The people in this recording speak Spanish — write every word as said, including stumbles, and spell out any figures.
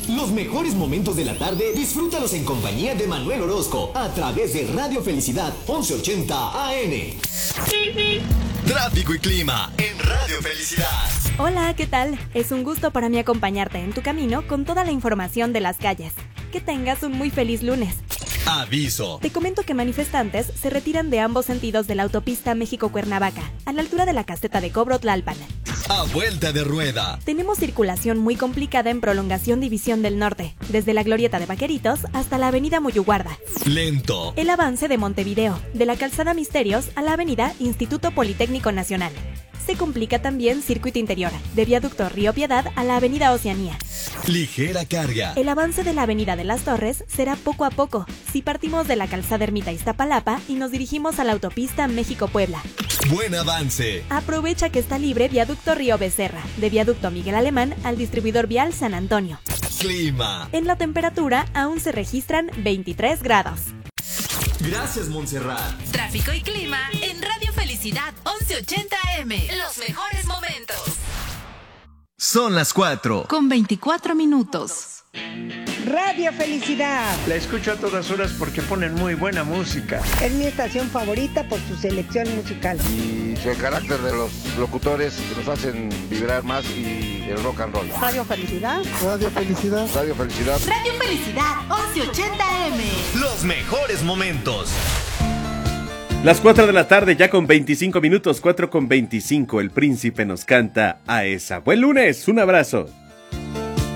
Los mejores momentos de la tarde, disfrútalos en compañía de Manuel Orozco, a través de Radio Felicidad once ochenta A M. Tráfico y clima en Radio Felicidad. Hola, ¿qué tal? Es un gusto para mí acompañarte en tu camino con toda la información de las calles. Que tengas un muy feliz lunes. Aviso. Te comento que manifestantes se retiran de ambos sentidos de la autopista México-Cuernavaca, a la altura de la caseta de Cobro Tlalpan. A vuelta de rueda. Tenemos circulación muy complicada en prolongación División del Norte, desde la glorieta de Vaqueritos hasta la avenida Muyuguarda. Lento. El avance de Montevideo, de la calzada Misterios a la avenida Instituto Politécnico Nacional. Se complica también circuito interior, de viaducto Río Piedad a la avenida Oceanía. Ligera carga. El avance de la avenida de las Torres será poco a poco, si partimos de la calzada Ermita Iztapalapa y nos dirigimos a la autopista México-Puebla. Buen avance. Aprovecha que está libre viaducto Río Becerra, de viaducto Miguel Alemán al distribuidor vial San Antonio. Clima. En la temperatura aún se registran veintitrés grados. Gracias, Montserrat. Tráfico y clima en Radio Felicidad once ochenta A M. Los mejores momentos. Son las cuatro. Con veinticuatro minutos. Radio Felicidad. La escucho a todas horas porque ponen muy buena música. Es mi estación favorita por su selección musical. Y el carácter de los locutores que nos hacen vibrar más y el rock and roll. Radio Felicidad. Radio Felicidad. Radio Felicidad. Radio Felicidad once ochenta A M. Los mejores momentos. Las cuatro de la tarde ya con veinticinco minutos, cuatro con veinticinco. El príncipe nos canta a esa. Buen lunes, un abrazo.